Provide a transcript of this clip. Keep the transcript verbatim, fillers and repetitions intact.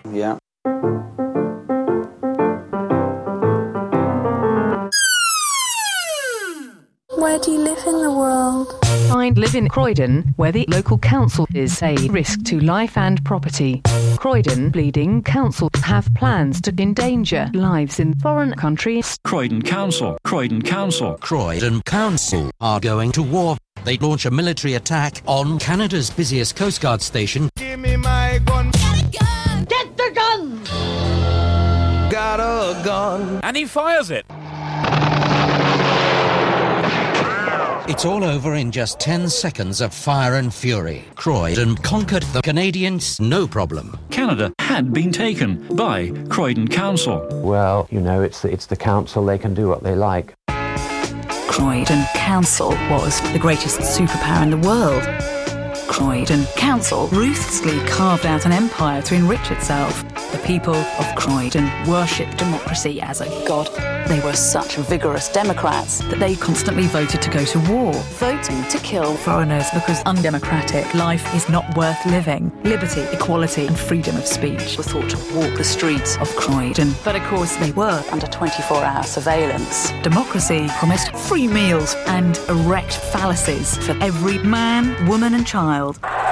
Yeah. Where do you live in the world? I live in Croydon, where the local council is a risk to life and property. Croydon Bleeding Council have plans to endanger lives in foreign countries. Croydon Council, Croydon Council. Croydon Council are going to war. They launch a military attack on Canada's busiest Coast Guard station. Give me my gun. Get a gun! Get the gun! Got a gun. And he fires it. It's all over in just ten seconds of fire and fury. Croydon conquered the Canadians, no problem. Canada had been taken by Croydon Council. Well, you know, it's the, it's the council, they can do what they like. Croydon Council was the greatest superpower in the world. Croydon Council ruthlessly carved out an empire to enrich itself. The people of Croydon worshipped democracy as a god. They were such vigorous Democrats that they constantly voted to go to war, voting to kill foreigners because undemocratic life is not worth living. Liberty, equality and freedom of speech were thought to walk the streets of Croydon. But of course they were under twenty-four hour surveillance. Democracy promised free meals and erect phalluses for every man, woman and child.